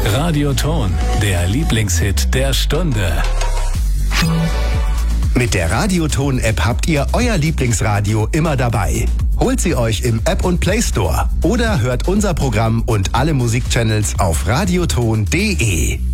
Radioton, der Lieblingshit der Stunde. Mit der Radioton-App habt ihr euer Lieblingsradio immer dabei. Holt sie euch im App und Play Store oder hört unser Programm und alle Musikchannels auf radioton.de.